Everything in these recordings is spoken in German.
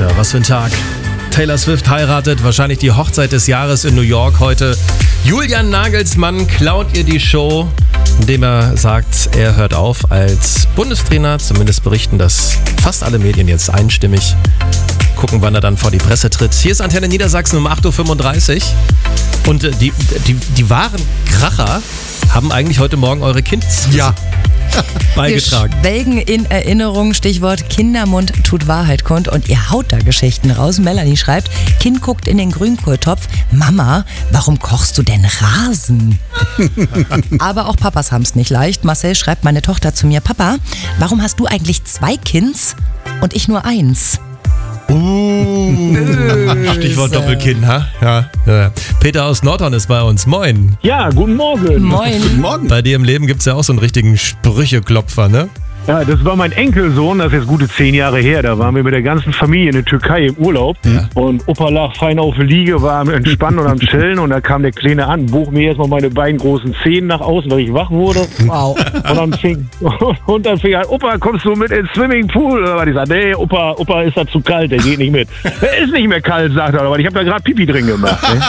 Tja, was für ein Tag. Taylor Swift heiratet, wahrscheinlich die Hochzeit des Jahres in New York heute. Julian Nagelsmann klaut ihr die Show, indem er sagt, er hört auf als Bundestrainer. Zumindest berichten das fast alle Medien jetzt einstimmig. Gucken, wann er dann vor die Presse tritt. Hier ist Antenne Niedersachsen um 8.35 Uhr. Und die wahren Kracher haben eigentlich heute Morgen eure Kids beigetragen. Wir schwelgen in Erinnerung, Stichwort Kindermund tut Wahrheit kund und ihr haut da Geschichten raus. Melanie schreibt, Kind guckt in den Grünkohltopf. Mama, warum kochst du denn Rasen? Aber auch Papas haben es nicht leicht. Marcel schreibt, meine Tochter zu mir, Papa, warum hast du eigentlich 2 Kinds und ich nur 1? Stichwort Doppelkinn, ha? Ja. Peter aus Nordhorn ist bei uns. Moin. Ja, guten Morgen. Moin. Guten Morgen. Bei dir im Leben gibt es ja auch so einen richtigen Sprücheklopfer, ne? Ja, das war mein Enkelsohn, das ist jetzt gute 10 Jahre her. Da waren wir mit der ganzen Familie in der Türkei im Urlaub. Ja. Und Opa lag fein auf der Liege, war am Entspannen und am Chillen. Und da kam der Kleine an, bog mir erstmal meine beiden großen Zehen nach außen, weil ich wach wurde. Wow. Und dann fing er an, Opa, kommst du mit ins Swimmingpool? Und ich sagte, nee, Opa ist da zu kalt, der geht nicht mit. Der ist nicht mehr kalt, sagt er, aber ich habe da gerade Pipi drin gemacht. Ne?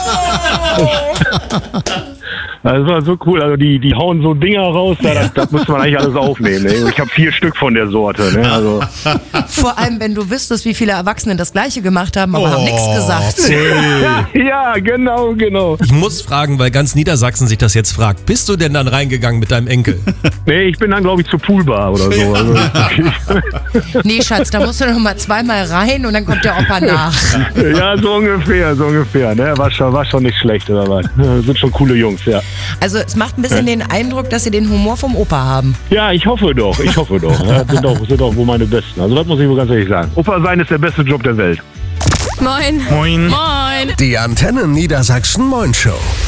Das war so cool, also die hauen so Dinger raus, das muss man eigentlich alles aufnehmen. Ne? Ich habe 4 Stück von der Sorte. Ne? Also. Vor allem, wenn du wüsstest, wie viele Erwachsene das Gleiche gemacht haben, aber haben nichts gesagt. Ja, genau. Ich muss fragen, weil ganz Niedersachsen sich das jetzt fragt. Bist du denn dann reingegangen mit deinem Enkel? Nee, ich bin dann, glaube ich, zur Poolbar oder so. Also, Nee, Schatz, da musst du noch mal 2-mal rein und dann kommt der Opa nach. Ja, so ungefähr. Ne? War schon nicht schlecht, oder was? Sind schon coole Jungs, ja. Also es macht ein bisschen den Eindruck, dass sie den Humor vom Opa haben. Ja, ich hoffe doch. Ja, sind doch wohl meine Besten. Also das muss ich wohl ganz ehrlich sagen. Opa sein ist der beste Job der Welt. Moin. Moin. Moin. Die Antenne Niedersachsen Moin Show.